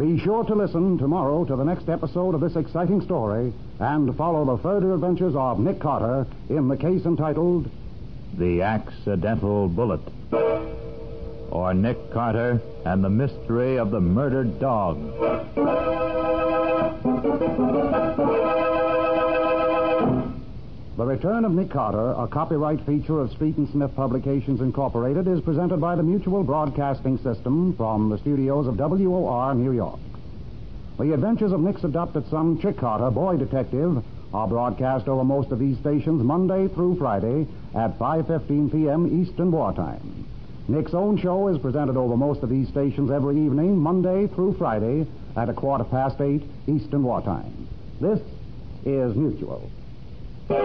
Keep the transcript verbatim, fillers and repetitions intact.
Be sure to listen tomorrow to the next episode of this exciting story and follow the further adventures of Nick Carter in the case entitled The Accidental Bullet, or Nick Carter and the Mystery of the Murdered Dog. The Return of Nick Carter, a copyright feature of Street and Smith Publications, Incorporated, is presented by the Mutual Broadcasting System from the studios of W O R, New York. The adventures of Nick's adopted son, Chick Carter, boy detective, are broadcast over most of these stations Monday through Friday at five fifteen p.m. Eastern Wartime. Nick's own show is presented over most of these stations every evening, Monday through Friday, at a quarter past eight Eastern Wartime. This is Mutual.